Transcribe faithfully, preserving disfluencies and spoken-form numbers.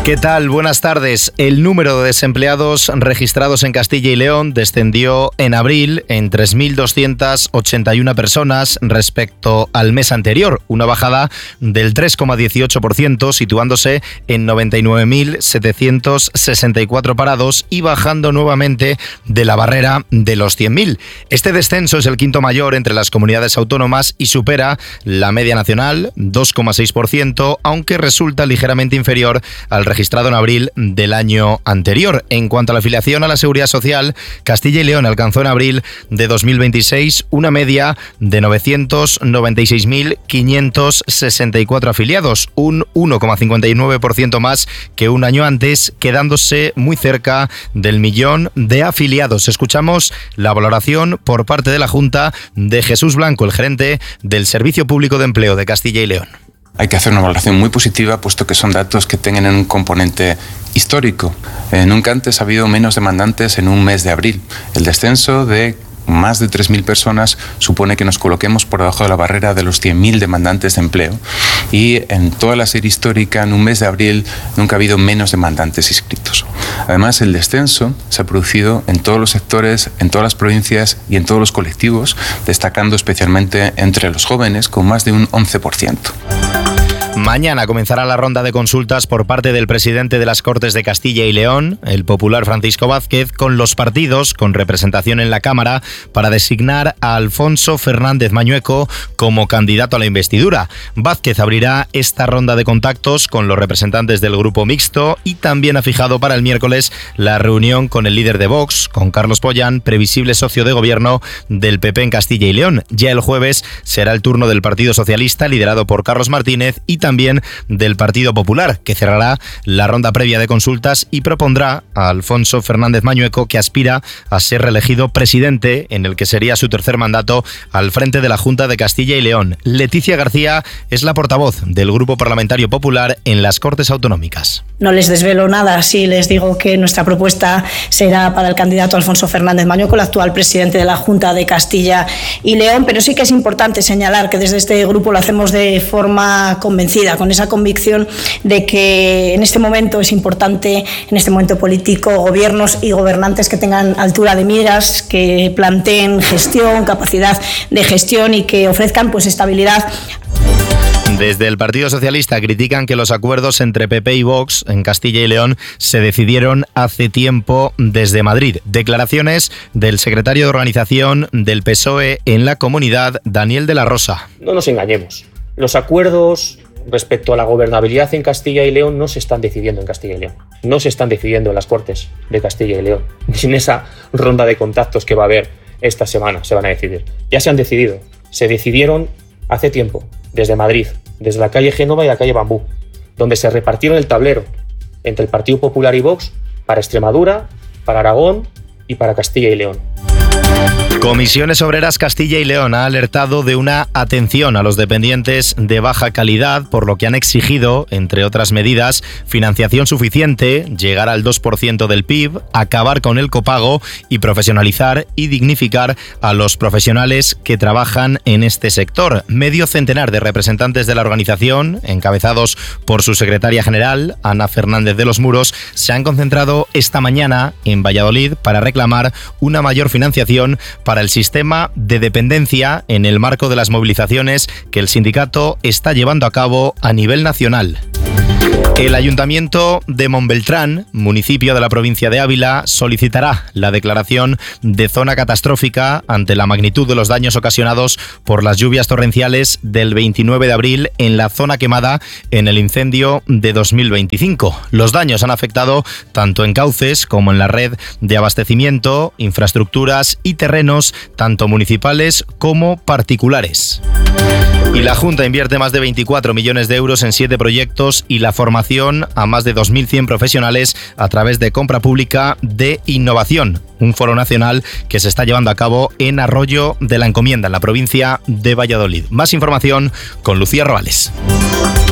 ¿Qué tal? Buenas tardes. El número de desempleados registrados en Castilla y León descendió en abril en tres mil doscientas ochenta y una personas respecto al mes anterior, una bajada del tres coma dieciocho por ciento, situándose en noventa y nueve mil setecientos sesenta y cuatro parados y bajando nuevamente de la barrera de los cien mil. Este descenso es el quinto mayor entre las comunidades autónomas y supera la media nacional, dos coma seis por ciento, aunque resulta ligeramente inferior al registrado en abril del año anterior. En cuanto a la afiliación a la Seguridad Social, Castilla y León alcanzó en abril de dos mil veintiséis una media de novecientos noventa y seis mil quinientos sesenta y cuatro afiliados, un uno coma cincuenta y nueve por ciento más que un año antes, quedándose muy cerca del millón de afiliados. Escuchamos la valoración por parte de la Junta de Jesús Blanco, el gerente del Servicio Público de Empleo de Castilla y León. Hay que hacer una valoración muy positiva, puesto que son datos que tienen un componente histórico. Eh, nunca antes ha habido menos demandantes en un mes de abril. El descenso de más de tres mil personas supone que nos coloquemos por debajo de la barrera de los cien mil demandantes de empleo. Y en toda la serie histórica, en un mes de abril, nunca ha habido menos demandantes inscritos. Además, el descenso se ha producido en todos los sectores, en todas las provincias y en todos los colectivos, destacando especialmente entre los jóvenes, con más de un once por ciento. Mañana comenzará la ronda de consultas por parte del presidente de las Cortes de Castilla y León, el popular Francisco Vázquez, con los partidos con representación en la Cámara para designar a Alfonso Fernández Mañueco como candidato a la investidura. Vázquez abrirá esta ronda de contactos con los representantes del grupo mixto y también ha fijado para el miércoles la reunión con el líder de Vox, con Carlos Pollán, previsible socio de gobierno del P P en Castilla y León. Ya el jueves será el turno del Partido Socialista, liderado por Carlos Martínez, y también también del Partido Popular, que cerrará la ronda previa de consultas y propondrá a Alfonso Fernández Mañueco, que aspira a ser reelegido presidente en el que sería su tercer mandato al frente de la Junta de Castilla y León. Leticia García es la portavoz del Grupo Parlamentario Popular en las Cortes Autonómicas. No les desvelo nada si les digo que nuestra propuesta será para el candidato Alfonso Fernández Mañueco, el actual presidente de la Junta de Castilla y León, pero sí que es importante señalar que desde este grupo lo hacemos de forma convencida, con esa convicción de que en este momento es importante, en este momento político, gobiernos y gobernantes que tengan altura de miras, que planteen gestión, capacidad de gestión y que ofrezcan pues estabilidad. Desde el Partido Socialista critican que los acuerdos entre P P y Vox en Castilla y León se decidieron hace tiempo desde Madrid. Declaraciones del secretario de Organización del P S O E en la comunidad, Daniel de la Rosa. No nos engañemos. Los acuerdos respecto a la gobernabilidad en Castilla y León no se están decidiendo en Castilla y León. No se están decidiendo en las Cortes de Castilla y León. Ni en esa ronda de contactos que va a haber esta semana se van a decidir. Ya se han decidido. Se decidieron hace tiempo, desde Madrid, desde la calle Génova y la calle Bambú, donde se repartieron el tablero entre el Partido Popular y Vox para Extremadura, para Aragón y para Castilla y León. Comisiones Obreras Castilla y León ha alertado de una atención a los dependientes de baja calidad, por lo que han exigido, entre otras medidas, financiación suficiente, llegar al dos por ciento del P I B, acabar con el copago y profesionalizar y dignificar a los profesionales que trabajan en este sector. Medio centenar de representantes de la organización, encabezados por su secretaria general, Ana Fernández de los Muros, se han concentrado esta mañana en Valladolid para reclamar una mayor financiación para el sistema de dependencia en el marco de las movilizaciones que el sindicato está llevando a cabo a nivel nacional. El Ayuntamiento de Montbeltrán, municipio de la provincia de Ávila, solicitará la declaración de zona catastrófica ante la magnitud de los daños ocasionados por las lluvias torrenciales del veintinueve de abril en la zona quemada en el incendio de dos mil veinticinco. Los daños han afectado tanto en cauces como en la red de abastecimiento, infraestructuras y terrenos, tanto municipales como particulares. Y la Junta invierte más de veinticuatro millones de euros en siete proyectos y la formación a más de dos mil cien profesionales a través de compra pública de innovación, un foro nacional que se está llevando a cabo en Arroyo de la Encomienda, en la provincia de Valladolid. Más información con Lucía Roales.